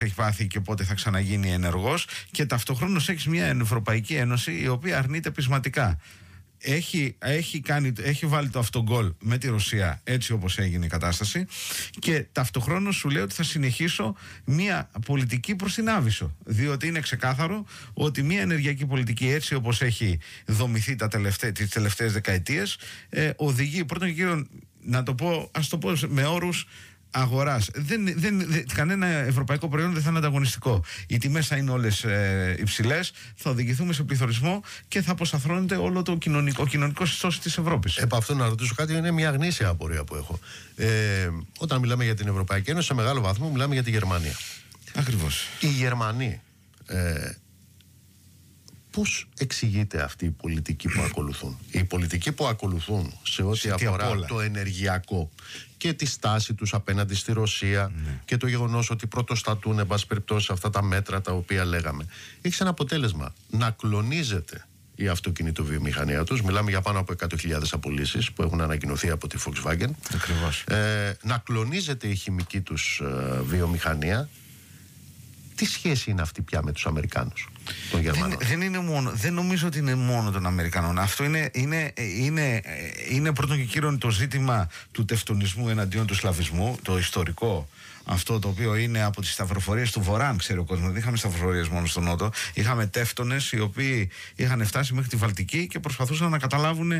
έχει πάθει και πότε θα ξαναγίνει ενεργός, και ταυτοχρόνως έχεις μια Ευρωπαϊκή Ένωση η οποία αρνείται πεισματικά. Έχει βάλει το αυτογκόλ με τη Ρωσία, έτσι όπως έγινε η κατάσταση, και ταυτοχρόνως σου λέει ότι θα συνεχίσω μια πολιτική προς την Άβυσσο, διότι είναι ξεκάθαρο ότι μια ενεργειακή πολιτική, έτσι όπως έχει δομηθεί τις τελευταίες δεκαετίες, οδηγεί πρώτον και κύριον, ας το πω με όρους αγοράς. Κανένα ευρωπαϊκό προϊόν δεν θα είναι ανταγωνιστικό. Οι τιμές θα είναι όλες υψηλές, θα οδηγηθούμε σε πληθωρισμό και θα αποσαφρώνεται όλο το κοινωνικό ιστός της Ευρώπης. Επ' αυτό να ρωτήσω κάτι, είναι μια γνήσια απορία που έχω. Όταν μιλάμε για την Ευρωπαϊκή Ένωση, σε μεγάλο βαθμό μιλάμε για τη Γερμανία. Ακριβώς. Οι Γερμανοί, πώς εξηγείται αυτή η πολιτική που ακολουθούν? Η πολιτική που ακολουθούν σε ό,τι αφορά το ενεργειακό και τη στάση τους απέναντι στη Ρωσία, και το γεγονός ότι πρωτοστατούν, εν πάση περιπτώσει, αυτά τα μέτρα τα οποία λέγαμε, έχει σαν αποτέλεσμα να κλονίζεται η αυτοκινητοβιομηχανία τους. Μιλάμε για πάνω από 100.000 απολύσεις που έχουν ανακοινωθεί από τη Volkswagen. Ακριβώς. Να κλονίζεται η χημική τους βιομηχανία. Τι σχέση είναι αυτή πια με τους Αμερικάνους, των Γερμανών? Δεν νομίζω ότι είναι μόνο των Αμερικανών. Αυτό είναι πρώτον και κύριον το ζήτημα του τευτονισμού εναντίον του σλαβισμού, το ιστορικό. Αυτό το οποίο είναι από τις σταυροφορίες του Βορρά, ξέρει ο κόσμος. Δεν είχαμε σταυροφορίες μόνο στον Νότο. Είχαμε τεύτονες οι οποίοι είχαν φτάσει μέχρι τη Βαλτική και προσπαθούσαν να καταλάβουν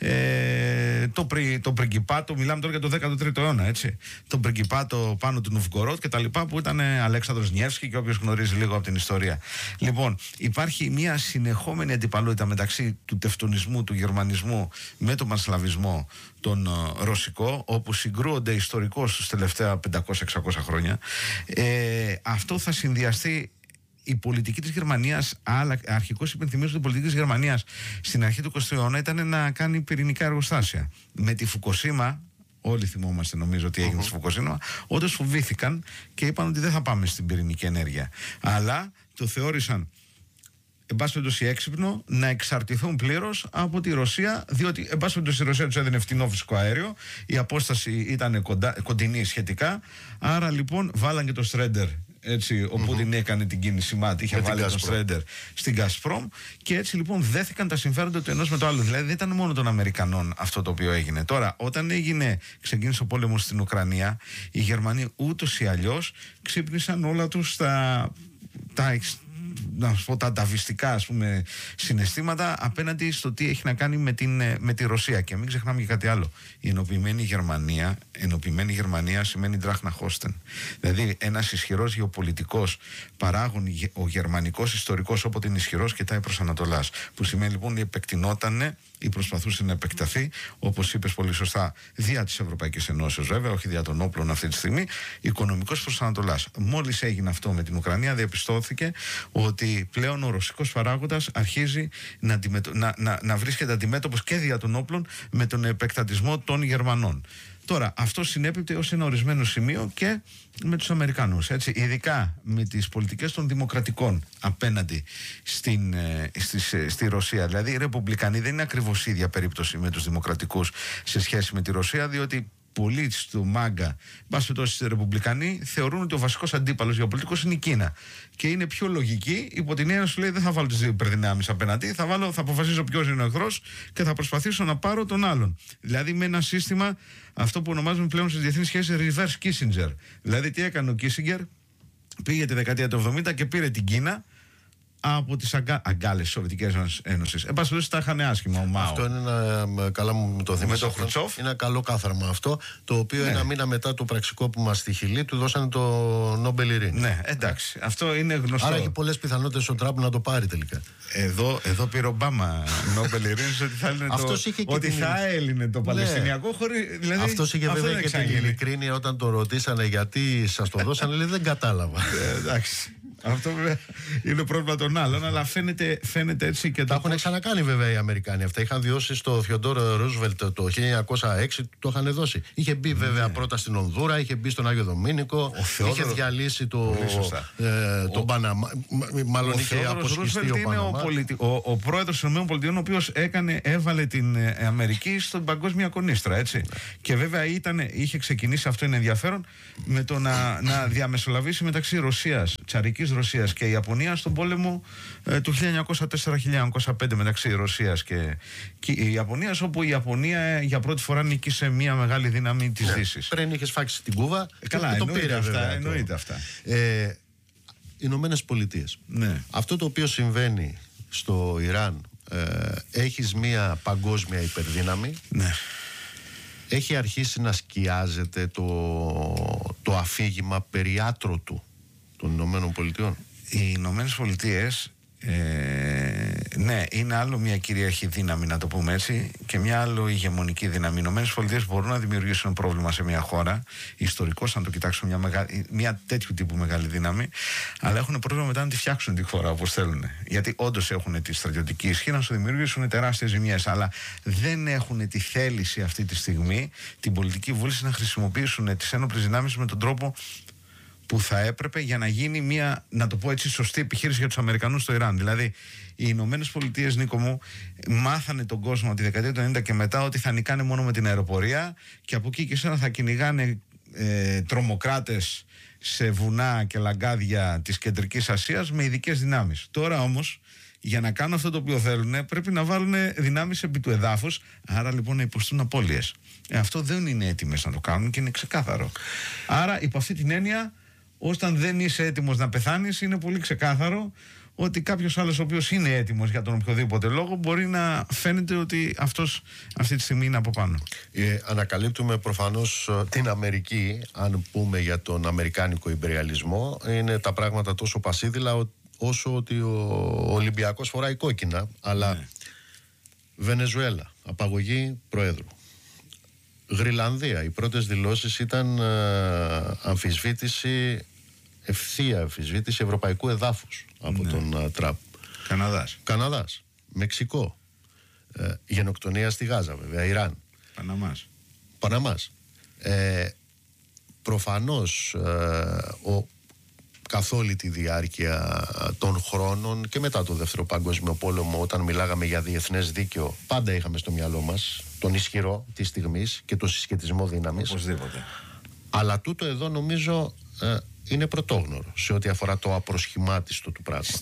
το Πριγκιπάτο. Μιλάμε τώρα για το 13ο αιώνα, έτσι. Το Πριγκιπάτο πάνω του Νουβγκορότ και τα λοιπά, που ήταν Αλέξανδρος Νιεύσκι και όποιος γνωρίζει λίγο από την ιστορία. Λοιπόν, υπάρχει μια συνεχόμενη αντιπαλότητα μεταξύ του τευτονισμού, του γερμανισμού με τον πανσλαβισμό, τον ρωσικό, όπου συγκρούονται ιστορικώς τους τελευταία 500-600 χρόνια. Αυτό θα συνδυαστεί. Η πολιτική της Γερμανίας, αρχικώς υπενθυμίζω ότι η πολιτική της Γερμανίας στην αρχή του 20ου αιώνα ήταν να κάνει πυρηνικά εργοστάσια. Με τη Φουκοσίμα, όλοι θυμόμαστε νομίζω ότι έγινε στη Φουκοσίμα, όντως φοβήθηκαν και είπαν ότι δεν θα πάμε στην πυρηνική ενέργεια. Αλλά το θεώρησαν, εν πάση περιπτώσει, έξυπνο να εξαρτηθούν πλήρως από τη Ρωσία, διότι εν πάση περιπτώσει η Ρωσία τους έδινε φτηνό φυσικό αέριο, η απόσταση ήταν κοντινή σχετικά, άρα λοιπόν βάλαν και το Στρέντερ. Έτσι, ο Πούτιν έκανε την κίνηση μάτι, είχε βάλει τον Στρέντερ στην Gazprom, και έτσι λοιπόν δέθηκαν τα συμφέροντα του ενός με το άλλο. Δηλαδή δεν ήταν μόνο των Αμερικανών αυτό το οποίο έγινε. Τώρα, όταν ξεκίνησε ο πόλεμος στην Ουκρανία, οι Γερμανοί ούτως ή αλλιώς ξύπνησαν όλα τους να σου πω, τα ανταβιστικά, ας πούμε, συναισθήματα απέναντι στο τι έχει να κάνει με τη Ρωσία. Και μην ξεχνάμε και κάτι άλλο. Η ενοποιημένη Γερμανία σημαίνει Ντράχνα Χώστεν. Δηλαδή ένας ισχυρός γεωπολιτικός παράγων, ο γερμανικός ιστορικός όποτε είναι ισχυρός, κοιτάει προς Ανατολάς. Που σημαίνει λοιπόν ότι επεκτηνότανε ή προσπαθούσε να επεκταθεί, όπως είπες πολύ σωστά, δια της Ευρωπαϊκής Ενώσεως, βέβαια, όχι δια των όπλων αυτή τη στιγμή, οικονομικός προς Ανατολάς. Μόλις έγινε αυτό με την Ουκρανία, διαπιστώθηκε ότι πλέον ο ρωσικός παράγοντας αρχίζει να βρίσκεται αντιμέτωπος και δια των όπλων με τον επεκτατισμό των Γερμανών. Τώρα, αυτό συνέπειπτε ως ένα ορισμένο σημείο και με τους Αμερικανούς, έτσι, ειδικά με τις πολιτικές των δημοκρατικών απέναντι στη Ρωσία. Δηλαδή, οι Ρεπουμπλικανοί δεν είναι ακριβώς η ίδια περίπτωση με τους δημοκρατικούς σε σχέση με τη Ρωσία, διότι πολλοί του ΜΑΓΚΑ, μπας οι Ρεπουμπλικανοί, θεωρούν ότι ο βασικός αντίπαλος γεωπολιτικός είναι η Κίνα. Και είναι πιο λογική, υπό την έννοια σου λέει: δεν θα βάλω τις δύο υπερδυνάμεις απέναντι, θα αποφασίσω ποιος είναι ο εχθρός και θα προσπαθήσω να πάρω τον άλλον. Δηλαδή με ένα σύστημα, αυτό που ονομάζουμε πλέον στις διεθνείς σχέσεις reverse Kissinger. Δηλαδή τι έκανε ο Κίσιγκερ? Πήγε τη δεκαετία του 70 και πήρε την Κίνα από τις αγκάλες της Σοβιετικής Ένωσης. Εν πάση περιπτώσει τα είχαν άσχημα ο Μάο. Αυτό είναι ένα, καλά μου το θυμίσαι, με το Χρουτσόφ. Είναι ένα καλό κάθαρμα αυτό, το οποίο ένα μήνα μετά το πραξικό που μας στη Χιλή του δώσανε το Νόμπελ Ειρήνης. Ναι, εντάξει. Αυτό είναι γνωστό. Άρα έχει πολλές πιθανότητες ο Τραμπ να το πάρει τελικά. Εδώ πήρε ο Ομπάμα Νόμπελ Ειρήνης ότι θα έλυνε το Παλαιστινιακό χωρίς. Δηλαδή, αυτός είχε βέβαια και την ειλικρίνεια όταν το ρωτήσανε γιατί σας το δώσανε, λέει δεν κατάλαβα. Εντάξει. Αυτό βέβαια είναι πρόβλημα των άλλων, αλλά φαίνεται έτσι και τα έχουν ξανακάνει βέβαια οι Αμερικάνοι. Αυτά είχαν διώσει στο Θεοντόρο Ρούσβελτ το 1906, το είχαν δώσει. Είχε μπει βέβαια πρώτα στην Ονδούρα, είχε μπει στον Άγιο Δομήνικο, είχε διαλύσει τον Παναμά. Μάλλον είχε αποσχιστεί ο Παναμά. Ο πρόεδρος των ΗΠΑ, ο οποίος έβαλε την Αμερική στην παγκόσμια κονίστρα, έτσι. Και βέβαια είχε ξεκινήσει, αυτό είναι ενδιαφέρον, με το να διαμεσολαβήσει μεταξύ Ρωσίας, τσαρικής Ρωσίας και Ιαπωνίας στον πόλεμο του 1904-1905 μεταξύ Ρωσίας και Ιαπωνίας, όπου η Ιαπωνία για πρώτη φορά νίκησε μια μεγάλη δύναμη της Δύσης. Πριν είχες φάξει την Κούβα, καλά, το πήρε αυτά, εννοείται αυτά. Ηνωμένες Πολιτείες. Ναι. Αυτό το οποίο συμβαίνει στο Ιράν, έχεις μια παγκόσμια υπερδύναμη. Ναι. Έχει αρχίσει να σκιάζεται το αφήγημα περί άτρωτου των Ηνωμένων Πολιτειών. Οι Ηνωμένες Πολιτείες, ναι, είναι άλλο μια κυρίαρχη δύναμη, να το πούμε έτσι, και μια άλλο ηγεμονική δύναμη. Οι Ηνωμένες Πολιτείες μπορούν να δημιουργήσουν πρόβλημα σε μια χώρα, ιστορικώς, αν το κοιτάξουν, μια τέτοιου τύπου μεγάλη δύναμη, αλλά έχουν πρόβλημα μετά να τη φτιάξουν τη χώρα όπως θέλουν. Γιατί όντως έχουν τη στρατιωτική ισχύ να σου δημιουργήσουν τεράστιες ζημιές, αλλά δεν έχουν τη θέληση αυτή τη στιγμή, την πολιτική βούληση να χρησιμοποιήσουν τις ένοπλες δυνάμεις με τον τρόπο που θα έπρεπε για να γίνει μια, να το πω έτσι, σωστή επιχείρηση για τους Αμερικανούς στο Ιράν. Δηλαδή, οι Ηνωμένες Πολιτείες, Νίκο μου, μάθανε τον κόσμο από τη δεκαετία του 90 και μετά ότι θα νικάνε μόνο με την αεροπορία και από εκεί και σένα θα κυνηγάνε τρομοκράτες σε βουνά και λαγκάδια της Κεντρικής Ασίας με ειδικές δυνάμεις. Τώρα όμως, για να κάνουν αυτό το οποίο θέλουν, πρέπει να βάλουν δυνάμεις επί του εδάφους, άρα λοιπόν να υποστούν απώλειες. Αυτό δεν είναι έτοιμες να το κάνουν και είναι ξεκάθαρο. Άρα, υπό αυτή την έννοια, όταν δεν είσαι έτοιμος να πεθάνεις, είναι πολύ ξεκάθαρο ότι κάποιος άλλος ο οποίος είναι έτοιμος για τον οποιοδήποτε λόγο μπορεί να φαίνεται ότι αυτός αυτή τη στιγμή είναι από πάνω. Ανακαλύπτουμε προφανώς την Αμερική, αν πούμε για τον αμερικάνικο ιμπεριαλισμό, είναι τα πράγματα τόσο πασίδηλα όσο ότι ο Ολυμπιακός φοράει κόκκινα, αλλά ναι. Βενεζουέλα, απαγωγή Προέδρου. Γρυλανδία, οι πρώτες δηλώσεις ήταν ευθεία αμφισβήτηση ευρωπαϊκού εδάφους από τον Τραμπ. Καναδάς, Μεξικό, γενοκτονία στη Γάζα βέβαια, Ιράν. Παναμάς. Προφανώς καθ' όλη τη διάρκεια των χρόνων και μετά το Δεύτερο Παγκόσμιο Πόλεμο, όταν μιλάγαμε για διεθνές δίκαιο, πάντα είχαμε στο μυαλό μας τον ισχυρό της στιγμής και το συσχετισμό δύναμης. Οπωσδήποτε. Αλλά τούτο εδώ νομίζω είναι πρωτόγνωρο σε ό,τι αφορά το απροσχημάτιστο του πράγματος.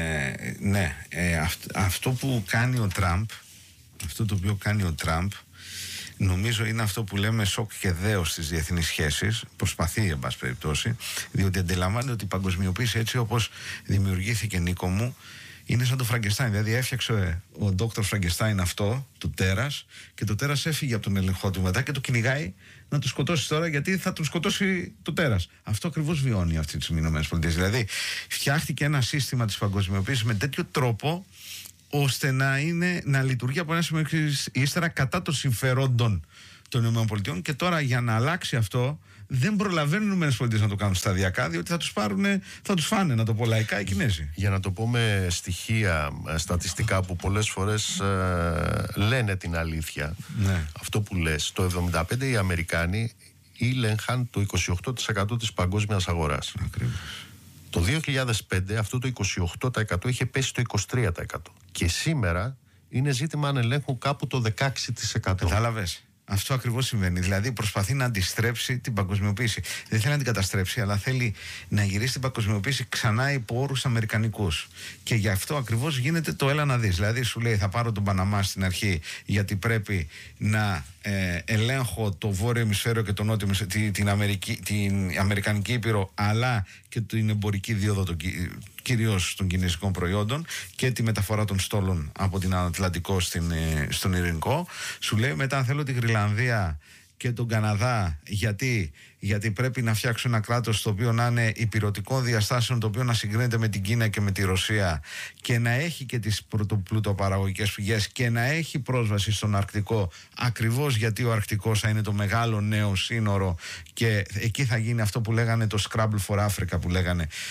Αυτό που κάνει ο Τραμπ, αυτό το οποίο κάνει ο Τραμπ, νομίζω είναι αυτό που λέμε σοκ και δέος στις διεθνείς σχέσεις. Προσπαθεί, εν πάση περιπτώσει, διότι αντιλαμβάνεται ότι η παγκοσμιοποίηση, έτσι όπως δημιουργήθηκε, Νίκο μου, είναι σαν το Φραγκεστάιν. Δηλαδή, έφτιαξε ο Δόκτωρ Φραγκεστάιν αυτό, το τέρας, και το τέρας έφυγε από τον έλεγχό του μετά και το κυνηγάει να το σκοτώσει τώρα, γιατί θα τον σκοτώσει το τέρας. Αυτό ακριβώς βιώνει αυτή τη στιγμή οι ΗΠΑ. Δηλαδή, φτιάχτηκε ένα σύστημα της παγκοσμιοποίησης με τέτοιο τρόπο, ώστε να λειτουργεί από ένα σημείο ύστερα κατά των συμφερόντων των ΗΠΑ. Και τώρα, για να αλλάξει αυτό, δεν προλαβαίνουν οι ΗΠΑ να το κάνουν σταδιακά, διότι θα τους φάνε, να το πω λαϊκά, οι Κινέζοι. Για να το πούμε στοιχεία, στατιστικά που πολλές φορές λένε την αλήθεια. Ναι. Αυτό που λες, το 1975 οι Αμερικάνοι ήλεγχαν το 28% της παγκόσμιας αγοράς. Ακριβώς. Το 2005 αυτό το 28% είχε πέσει στο 23%. Και σήμερα είναι ζήτημα αν ελέγχουν κάπου το 16%. Κατάλαβες. Αυτό ακριβώς συμβαίνει. Δηλαδή προσπαθεί να αντιστρέψει την παγκοσμιοποίηση. Δεν θέλει να την καταστρέψει, αλλά θέλει να γυρίσει την παγκοσμιοποίηση ξανά υπό όρους αμερικανικούς. Και γι' αυτό ακριβώς γίνεται το έλα να δεις. Δηλαδή σου λέει, θα πάρω τον Παναμά στην αρχή, γιατί πρέπει να ελέγχω το βόρειο ημισφαίριο και το νότιο ημισφαίριο, την Αμερικανική Ήπειρο, αλλά και την εμπορική δίωδο κυρίως των κινέζικων προϊόντων και τη μεταφορά των στόλων από την Ατλαντικό στον Ειρηνικό. Σου λέει μετά θέλω τη Γρυλανδία και τον Καναδά. Γιατί πρέπει να φτιάξω ένα κράτος το οποίο να είναι υπηρετικών διαστάσεων, το οποίο να συγκρίνεται με την Κίνα και με τη Ρωσία και να έχει και τις πρωτοπλούτοπαραγωγικές πηγές και να έχει πρόσβαση στον Αρκτικό, ακριβώς γιατί ο Αρκτικός θα είναι το μεγάλο νέο σύνορο και εκεί θα γίνει αυτό που λέγανε το Scrabble for Africa, που λέγανε.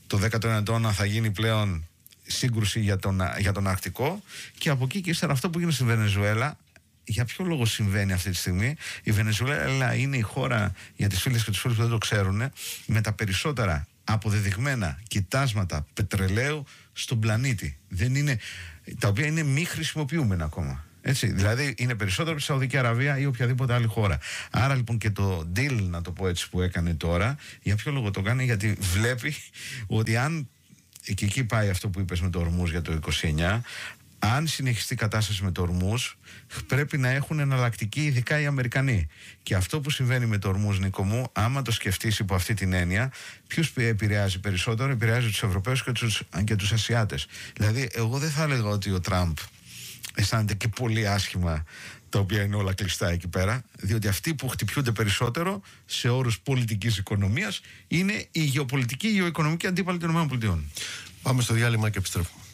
το 19ο αιώνα θα γίνει πλέον σύγκρουση για τον Αρκτικό, και από εκεί και ύστερα αυτό που γίνεται στη Βενεζουέλα. Για ποιο λόγο συμβαίνει αυτή τη στιγμή? Η Βενεζουέλα είναι η χώρα, για τις φίλες και τους φίλους που δεν το ξέρουν, με τα περισσότερα αποδεδειγμένα κοιτάσματα πετρελαίου στον πλανήτη. Τα οποία είναι μη χρησιμοποιούμενα ακόμα. Έτσι, δηλαδή είναι περισσότερο από τη Σαουδική Αραβία ή οποιαδήποτε άλλη χώρα. Άρα λοιπόν και το deal, να το πω έτσι, που έκανε τώρα, για ποιο λόγο το κάνει? Γιατί βλέπει ότι αν και εκεί πάει αυτό που είπες με το Ορμούζ για το 29, αν συνεχιστεί η κατάσταση με το Ορμούζ, πρέπει να έχουν εναλλακτική, ειδικά οι Αμερικανοί. Και αυτό που συμβαίνει με το Ορμούζ, Νίκο μου, άμα το σκεφτείς υπό αυτή την έννοια, ποιους επηρεάζει περισσότερο? Επηρεάζει τους Ευρωπαίους και τους Ασιάτες. Δηλαδή, εγώ δεν θα έλεγα ότι ο Τραμπ αισθάνεται και πολύ άσχημα τα οποία είναι όλα κλειστά εκεί πέρα, διότι αυτοί που χτυπιούνται περισσότερο σε όρους πολιτικής οικονομίας είναι η γεωπολιτική, η γεωοικονομική αντίπαλη των ΗΠΑ. Πάμε στο διάλειμμα και επιστρέφουμε.